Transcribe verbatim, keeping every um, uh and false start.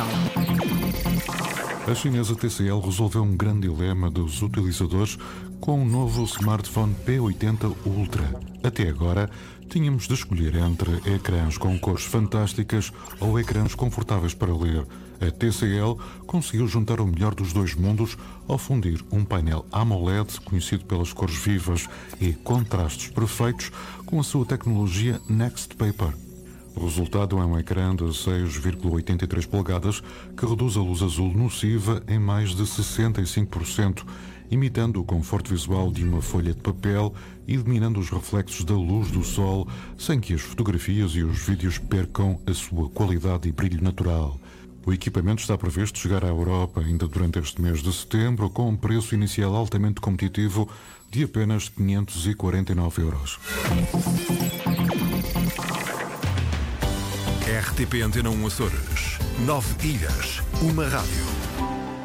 digital. A chinesa T C L resolveu um grande dilema dos utilizadores com o novo smartphone P oitenta Ultra. Até agora, tínhamos de escolher entre ecrãs com cores fantásticas ou ecrãs confortáveis para ler. A T C L conseguiu juntar o melhor dos dois mundos ao fundir um painel AMOLED, conhecido pelas cores vivas e contrastes perfeitos, com a sua tecnologia Next Paper. O resultado é um ecrã de seis vírgula oitenta e três polegadas que reduz a luz azul nociva em mais de sessenta e cinco por cento, imitando o conforto visual de uma folha de papel e eliminando os reflexos da luz do sol, sem que as fotografias e os vídeos percam a sua qualidade e brilho natural. O equipamento está previsto chegar à Europa ainda durante este mês de setembro, com um preço inicial altamente competitivo de apenas quinhentos e quarenta e nove euros. R T P Antena um Açores. Nove ilhas, uma rádio.